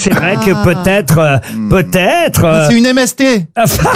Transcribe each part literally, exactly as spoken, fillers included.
c'est vrai que peut-être, euh, Hmm. peut-être. euh, C'est une M S T.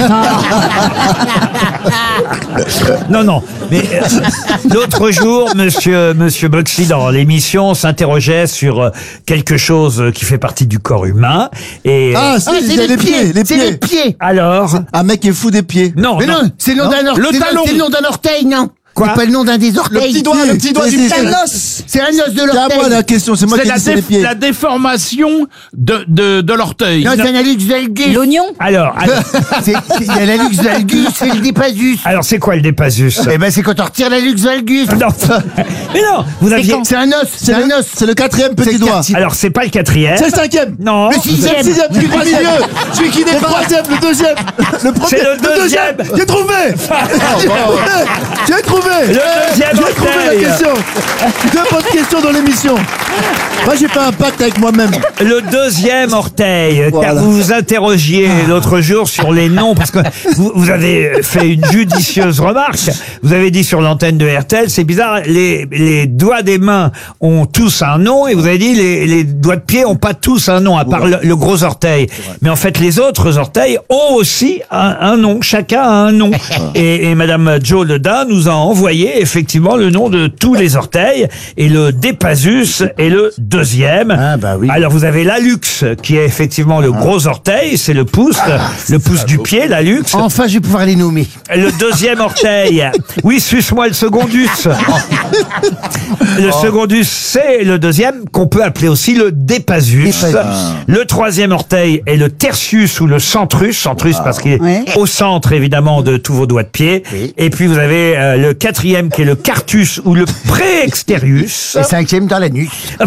Non, non. Mais euh, l'autre jour, Monsieur Monsieur Boxy dans l'émission s'interrogeait sur euh, quelque chose qui fait partie du corps humain. Et Ah, c'est, Ah, c'est les, les pieds, les C'est pieds. les pieds. alors, Un mec est fou des pieds. non, Mais non, c'est le nom d'un Le orteil. talon. C'est le nom d'un orteil, non. Quoi C'est pas le nom d'un des orteils. Le petit doigt, le petit doigt C'est du c'est pied. un os. C'est un os de C'est à moi l'orteil. la question, c'est moi C'est qui la, dis c'est les dé- pieds. la déformation de, de, de l'orteil. Non, c'est un hallux valgus. L'oignon. alors, alors, C'est- c'est- Il y a l'hallux valgus et le dépasus. alors, c'est quoi le dépasus? Eh ben, c'est quand on retire l'hallux valgus. Non, mais non, vous aviez. quand C'est un os. C'est C'est un le, os. c'est le quatrième C'est petit le doigt. quartier. Alors, c'est pas le quatrième. C'est le cinquième. Non. Le C'est le sixième. sixième, celui qui est au milieu. Celui qui n'est pas. Le troisième, le deuxième. Le premier. C'est le deuxième. J'ai trouvé. J'ai trouvé. J'ai trouvé. Le deuxième J'ai trouvé la orteil. question. Deux bonnes questions dans l'émission. Moi, j'ai fait un pacte avec moi-même. Le deuxième orteil, Voilà. car vous vous interrogiez l'autre jour sur les noms, parce que vous, vous avez fait une judicieuse remarque. Vous avez dit sur l'antenne de R T L, c'est bizarre, les, les doigts des mains ont tous un nom, et vous avez dit les, les doigts de pied ont pas tous un nom, à part le, le gros orteil. Mais en fait, les autres orteils ont aussi un, un nom. Chacun a un nom. Et, et Madame Jo Ledin nous a envoyé effectivement le nom de tous les orteils, et le dépasus est le deuxième. Ah, bah oui. Alors vous avez l'allux qui est effectivement le gros orteil, c'est le pouce, le pouce du pied, l'allux. Enfin, je vais pouvoir les nommer. Le deuxième orteil, oui, suce-moi le secondus. Le secondus, c'est le deuxième qu'on peut appeler aussi le dépasus. Dépasus. Le troisième orteil est le tertius ou le centrus, centrus parce qu'il est Ouais. au centre évidemment de tous vos doigts de pied. Oui. Et puis vous avez euh, le quatrième qui est le quartus ou le préexterius. Le cinquième dans l'anus.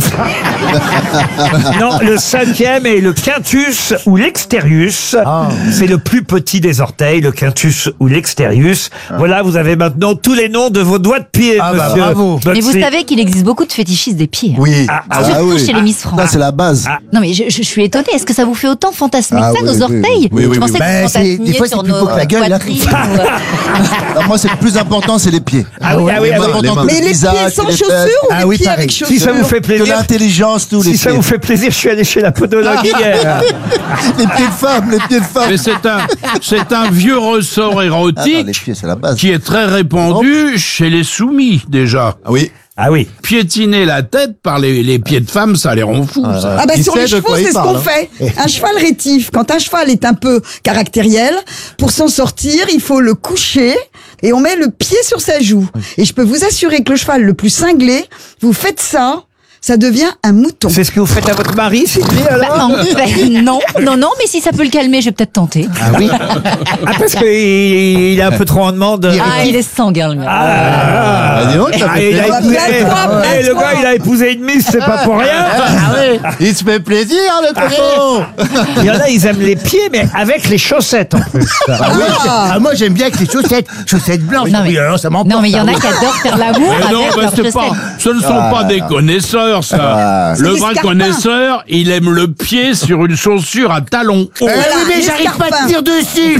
Non, le cinquième est le quintus ou l'exterius. Ah. C'est le plus petit des orteils, le quintus ou l'exterius. Voilà, vous avez maintenant tous les noms de vos doigts de pied, Ah bah, monsieur. bravo. Mais vous Boxy. savez qu'il existe beaucoup de fétichistes des pieds. hein. Oui. Ah, Ah, Surtout oui. chez les Miss France. Ça, c'est la base. Non mais je, je suis étonnée. Est-ce que ça vous fait autant fantasmer Ah que ça, oui, nos oui, orteils oui, oui, Je pensais oui. que Ben, vous c'est- des fantasmiez fois, c'est sur plus nos beau que la gueule, hein. poitrines ou, euh, Alors, moi, c'est le plus important, c'est les pieds. Ah oui, ah oui, Le ah plus oui. important que Mais le les visage, pieds sans que les chaussures fesses, ou Ah les oui, pieds pareil. avec Si chaussures? ça vous fait que plaisir, l'intelligence, tous les si ça pieds. vous fait plaisir, je suis allé chez la podologue hier. Les pieds de femme, les pieds de femme. Mais c'est un, c'est un vieux ressort Ah non, les érotique pieds, c'est la base. qui est très répandu chez les soumis, déjà. Ah oui. Ah oui. Piétiner la tête par les, les pieds de femme, ça les rend fous, ça. Ah bah Il sur sait les de chevaux, quoi il c'est ce parle, qu'on hein. fait. Un cheval rétif, quand un cheval est un peu caractériel, pour s'en sortir, il faut le coucher et on met le pied sur sa joue. Et je peux vous assurer que le cheval le plus cinglé, vous faites ça, ça devient un mouton. C'est ce que vous faites à votre mari, Sylvie, alors? Bah, non, ben, non, non, non, mais si ça peut le calmer, je vais peut-être tenter. Ah oui. Ah, parce qu'il il est un peu trop en demande. Ah, il est sanguin, le mien. Ah, Ah, dis donc, ça ah, fait il a plaisir. épousé, Plains-toi, eh, le plains-toi. gars, il a épousé une miss, c'est pas pour rien. Il se fait plaisir, le coco. Il y en a, ils aiment les pieds, mais avec les chaussettes en plus. Ah, oui. Ah, moi, j'aime bien avec les chaussettes. Chaussettes blanches. Non, mais- Oui, alors, ça m'emporte. Non, mais il y en a ça. qui adorent faire l'amour Mais non, avec bah, leurs c'est pas, chaussettes. ce ne sont pas des connaisseurs, ça. Ah. Le C'est des vrai scarpins. connaisseur, il aime le pied sur une chaussure à talons hauts. Ah oui, mais les j'arrive pas à scarpins. tenir dessus.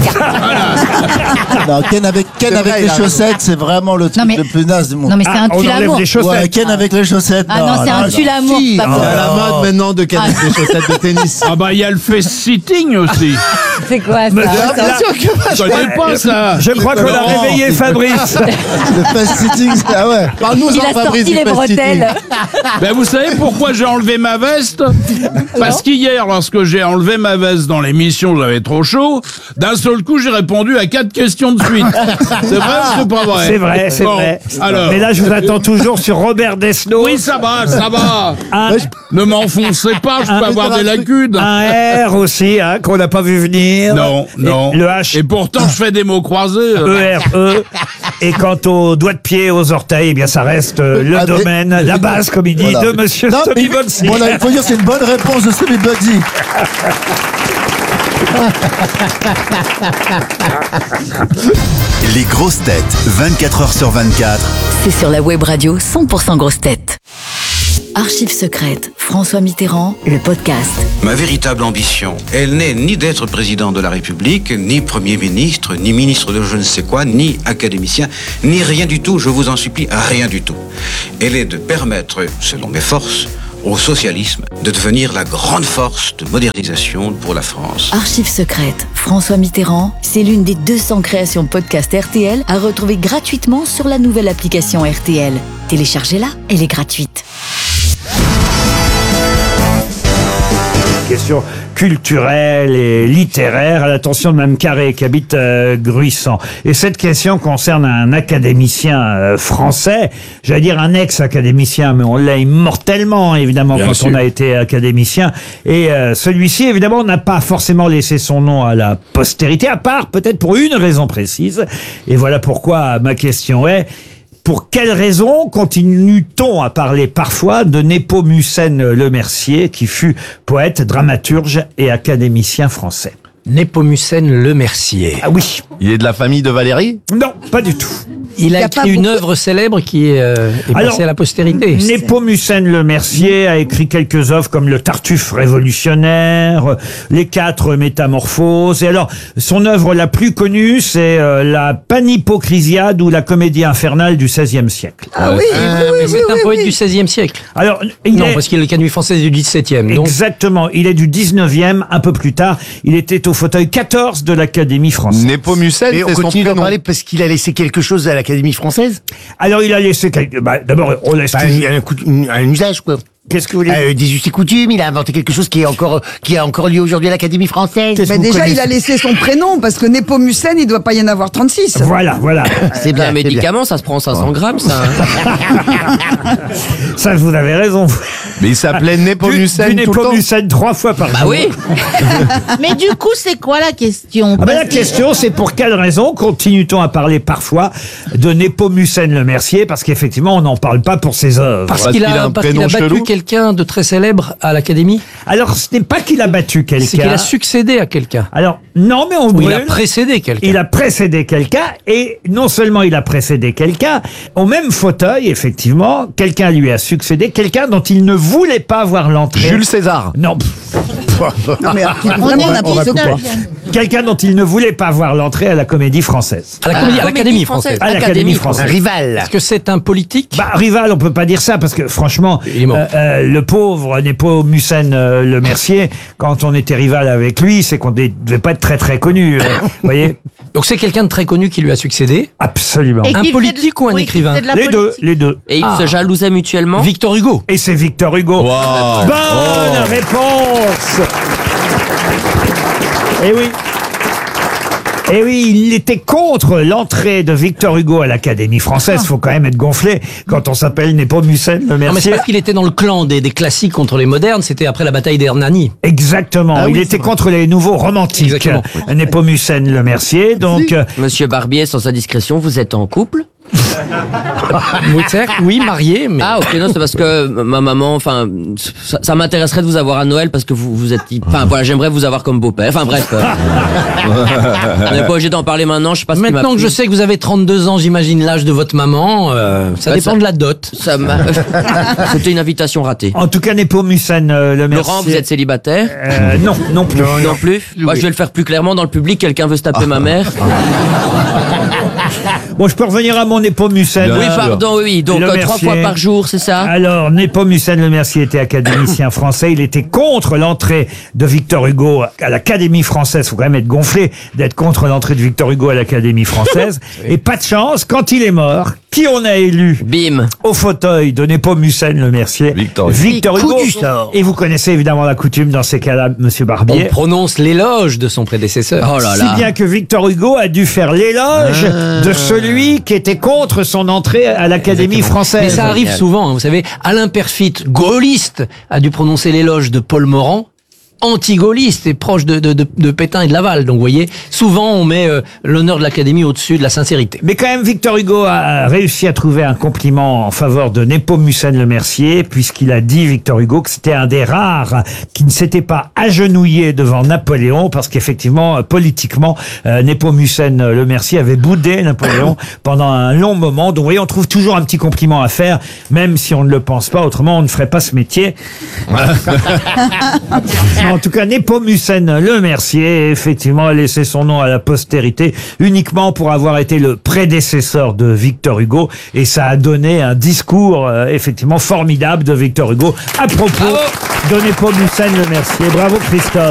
Non, Ken avec, Ken C'est avec vrai, les il a chaussettes, c'est vraiment le truc Non, mais- le plus naze du monde. Non, mais c'est Ah, un on enlève tue-l'amour. les chaussettes. Ouais, Ken avec les chaussettes. Ah non, c'est un tue-l'amour, si. c'est pas Ah, possible. à la mode maintenant de Ken avec les chaussettes de tennis. Ah bah, il y a le face-sitting aussi. C'est quoi Mais ça là- Je connais pas ça. Je crois qu'on a Laurent. réveillé Fabrice. Le fast sitting, c'est- ah ouais. Il a sorti les bretelles. Ben, vous savez pourquoi j'ai enlevé ma veste? Parce qu'hier, lorsque j'ai enlevé ma veste dans l'émission, j'avais trop chaud. D'un seul coup, j'ai répondu à quatre questions de suite. C'est vrai ou c'est pas vrai? C'est vrai, c'est Bon, vrai. Alors. Mais là, je vous attends toujours sur Robert Desnos. Oui, ça va, ça va. Un, Ne m'enfoncez pas, je peux avoir des lacunes. un R aussi, hein, qu'on n'a pas vu venir. Non, Et non. le H. Et pourtant, je fais des mots croisés. E R E. Et quant aux doigts de pied, aux orteils, eh bien, ça reste euh, le Ah, mais- domaine, la base, comme il dit, Voilà. de monsieur Non, Tommy mais- Boxy. Voilà, il faut dire que c'est une bonne réponse de Tommy Bugsy. Les grosses têtes, vingt-quatre heures sur vingt-quatre. C'est sur la web radio cent pour cent grosses têtes. Archives secrètes, François Mitterrand, le podcast. Ma véritable ambition, elle n'est ni d'être président de la République, ni Premier ministre, ni ministre de je ne sais quoi, ni académicien, ni rien du tout, je vous en supplie, rien du tout. Elle est de permettre, selon mes forces, au socialisme de devenir la grande force de modernisation pour la France. Archives secrètes, François Mitterrand, c'est l'une des deux cents créations podcast R T L à retrouver gratuitement sur la nouvelle application R T L. Téléchargez-la, elle est gratuite. Question culturelle et littéraire à l'attention de Mme Carré qui habite euh, Gruissant. Et cette question concerne un académicien euh, français, j'allais dire un ex-académicien, mais on l'a immortellement évidemment Bien quand sûr. on a été académicien. Et euh, celui-ci évidemment n'a pas forcément laissé son nom à la postérité, à part peut-être pour une raison précise. Et voilà pourquoi ma question est: pour quelle raison continue-t-on à parler parfois de Népomucène Lemercier, qui fut poète, dramaturge et académicien français? Népomucène Lemercier. Ah oui. Il est de la famille de Valérie? Non, pas du tout. Il a Il y a écrit pas une beaucoup- œuvre célèbre qui est, euh, est Alors, passée à la postérité. Népomucène Lemercier a écrit quelques œuvres comme Le Tartuffe révolutionnaire, Les Quatre Métamorphoses. Et alors, son œuvre la plus connue, c'est euh, la Panhypocrisiade ou la Comédie infernale du seizième siècle. Ah oui, oui, oui, Mais oui, c'est un oui, poète oui. du seizième siècle. Alors, il Non, est... parce qu'il est le Académie française du dix-septième. Donc, Exactement, il est du dix-neuvième, un peu plus tard. Il était au fauteuil quatorze de l'Académie française. Népomucène, Et on c'est son continue d'en prénom. parler parce qu'il a laissé quelque chose à l'Académie française. Alors, il a laissé quelque... Bah, d'abord, on laisse... Bah, tout- un, coup- un, un usage, quoi. Qu'est-ce que vous voulez dire? Euh, des us et coutumes, il a inventé quelque chose qui est encore, qui est encore lié aujourd'hui à l'Académie française. Qu'est-ce Mais que vous déjà, il a connaissez laissé son prénom, parce que Népomucène, il doit pas y en avoir trente-six. Voilà, voilà. C'est bien, un c'est bien. médicament, ça se prend cinq cents grammes, ça. Ça, vous avez raison. Mais il s'appelait Du, Népomucène du tout le temps. Népomucène trois fois par Bah jour. oui. Mais du coup, c'est quoi la question? Ah ben, la Parce que- question, c'est pour quelle raison continue-t-on à parler parfois de Népomucène Lemercier? Parce qu'effectivement, on n'en parle pas pour ses œuvres. parce Parce qu'il qu'il a a, un parce qu'il a prénom battu chelou. quelqu'un de très célèbre à l'Académie. Alors, ce n'est pas qu'il a battu C'est qu'il quelqu'un. a succédé à quelqu'un. Alors, non, mais on Ou il brûle. a précédé quelqu'un. Il a précédé quelqu'un, et non seulement il a précédé quelqu'un, au même fauteuil, effectivement, quelqu'un lui a succédé, quelqu'un dont il ne voulait pas voir l'entrée. Jules César. Non, Non, mais On vraiment est n'importe quoi. dix-neuvième. quelqu'un dont il ne voulait pas voir l'entrée à la Comédie Française. À la comédie- à l'Académie française. À l'Académie Académie Un française. rival. Est-ce que c'est un politique? Bah, rival, on peut pas dire ça, parce que franchement, Il est mort. euh, euh, le pauvre Népomucène euh, Lemercier, quand on était rival avec lui, c'est qu'on ne devait pas être très très connu. euh, Vous voyez? Donc c'est quelqu'un de très connu qui lui a succédé. Absolument. Et Un qui fait politique de- ou un oui, qui écrivain? fait de la Les deux, politique. les deux. Et ils Ah. se jalousaient mutuellement. Victor Hugo. Et c'est Victor Hugo. Wow. Bonne réponse. Eh oui. Eh oui, il était contre l'entrée de Victor Hugo à l'Académie française. Faut quand même être gonflé quand on s'appelle Népomucène Non, mais c'est Lemercier. parce qu'il était dans le clan des, des classiques contre les modernes. C'était après la bataille d'Hernani. Exactement. Ah il oui, était c'est vrai. contre les nouveaux romantiques. Exactement. Népomucène Lemercier. Donc, euh, Monsieur Barbier, sans indiscrétion, vous êtes en couple? Oui, certes, oui, marié, mais. Ah, ok, non, c'est parce que ma maman, enfin, ça, ça m'intéresserait de vous avoir à Noël parce que vous, vous êtes, enfin, voilà, j'aimerais vous avoir comme beau-père. Enfin, bref. euh, on n'est pas obligé d'en parler maintenant, je sais pas ce qui m'a Maintenant que je pris. sais que vous avez trente-deux ans, j'imagine l'âge de votre maman, euh, ça Ouais, dépend ça- de la dot. Ça m'a- C'était une invitation ratée. en tout cas, Népomucène euh, Lemercier. Laurent, vous êtes célibataire? Euh, non, non plus. Non plus. Moi, je vais le faire plus clairement dans le public. Quelqu'un veut se taper ma mère. Bon, je peux revenir à mon Népomucène. Oui, pardon, oui, oui. Donc, Le euh, trois Mercier. fois par jour, c'est ça? Alors, Népomucène Lemercier était académicien français. Il était contre l'entrée de Victor Hugo à l'Académie française. Faut quand même être gonflé d'être contre l'entrée de Victor Hugo à l'Académie française. Et pas de chance, quand il est mort, qui on a élu Bim. au fauteuil de Népomucène Lemercier? Victor Hugo. Victor Hugo. Coup du sort. Et vous connaissez évidemment la coutume dans ces cas-là, Monsieur On Barbier. prononce l'éloge de son prédécesseur. Oh là Si là. bien que Victor Hugo a dû faire l'éloge de celui qui était contre son entrée à l'Académie française. Mais ça arrive souvent, hein, vous savez. Alain Perfit, gaulliste, a dû prononcer l'éloge de Paul Morand, anti-gaulliste et proche de, de, de, de Pétain et de Laval. Donc, vous voyez, souvent, on met euh, l'honneur de l'Académie au-dessus de la sincérité. Mais quand même, Victor Hugo a réussi à trouver un compliment en faveur de Népomucène Lemercier, puisqu'il a dit, Victor Hugo, que c'était un des rares qui ne s'était pas agenouillé devant Napoléon, parce qu'effectivement, euh, politiquement, euh, Népomucène Lemercier avait boudé Napoléon pendant un long moment. Donc, vous voyez, on trouve toujours un petit compliment à faire, même si on ne le pense pas, autrement on ne ferait pas ce métier. En tout cas, Népomucène Le Mercier, effectivement, a laissé son nom à la postérité uniquement pour avoir été le prédécesseur de Victor Hugo. Et ça a donné un discours, euh, effectivement, formidable de Victor Hugo à propos de Népomucène Le Mercier. Bravo, Christophe.